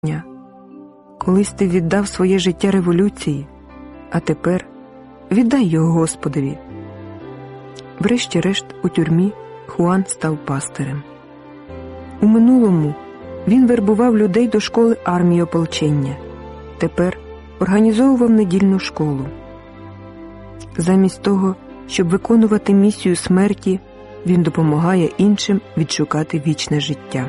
Колись ти віддав своє життя революції, а тепер віддай його Господові. Врешті-решт у тюрмі Хуан став пастирем. У минулому він вербував людей до школи армії ополчення. Тепер організовував недільну школу. Замість того, щоб виконувати місію смерті, він допомагає іншим відшукати вічне життя.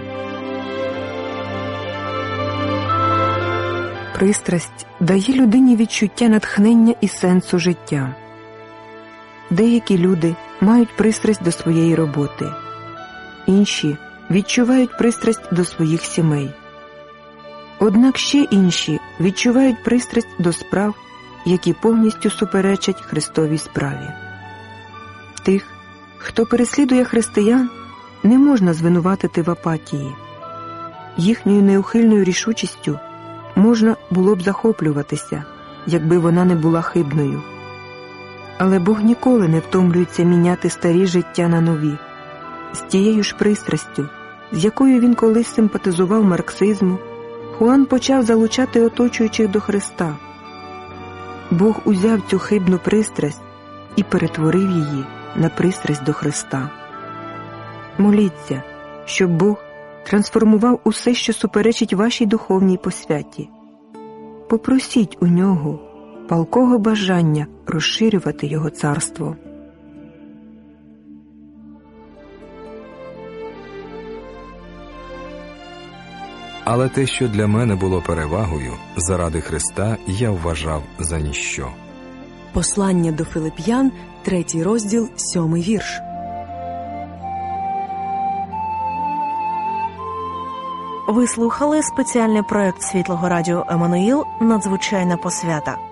Пристрасть дає людині відчуття натхнення і сенсу життя. Деякі люди мають пристрасть до своєї роботи, інші відчувають пристрасть до своїх сімей. Однак ще інші відчувають пристрасть до справ, які повністю суперечать Христовій справі. Тих, хто переслідує християн, не можна звинуватити в апатії. Їхньою неухильною рішучістю можна було б захоплюватися, якби вона не була хибною. Але Бог ніколи не втомлюється міняти старі життя на нові. З тією ж пристрастю, з якою він колись симпатизував марксизму, Хуан почав залучати оточуючих до Христа. Бог узяв цю хибну пристрасть і перетворив її на пристрасть до Христа. Моліться, щоб Бог трансформував усе, що суперечить вашій духовній посвяті. Попросіть у Нього палкого бажання розширювати Його царство. Але те, що для мене було перевагою, заради Христа я вважав за ніщо. Послання до Филип'ян, 3 розділ, 7 вірш. Ви слухали спеціальний проект Світлого Радіо Еммануїл «Надзвичайна посвята».